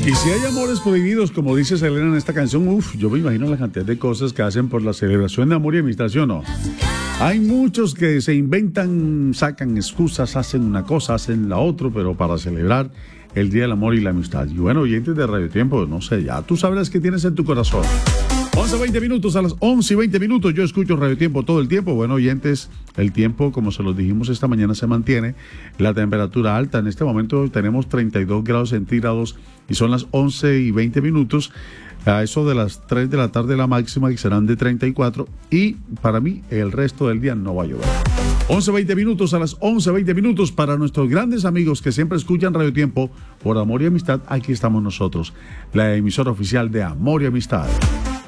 Y si hay amores prohibidos, como dice Selena en esta canción, yo me imagino la cantidad de cosas que hacen por la celebración de amor y amistad, ¿sí o no? Hay muchos que se inventan, sacan excusas, hacen una cosa, hacen la otra, pero para celebrar el Día del Amor y la Amistad. Y bueno, oyentes de Radio Tiempo, no sé, ya tú sabes qué tienes en tu corazón. 11:20 minutos, a las 11:20 minutos, yo escucho Radio Tiempo todo el tiempo. Bueno, oyentes, el tiempo, como se los dijimos esta mañana, se mantiene. La temperatura alta, en este momento tenemos 32 grados centígrados y son las 11:20 minutos. A eso de las 3 de la tarde la máxima, que serán de 34. Y para mí, el resto del día no va a llover. 11:20 minutos, a las 11:20 minutos, para nuestros grandes amigos que siempre escuchan Radio Tiempo por Amor y Amistad, aquí estamos nosotros, la emisora oficial de Amor y Amistad.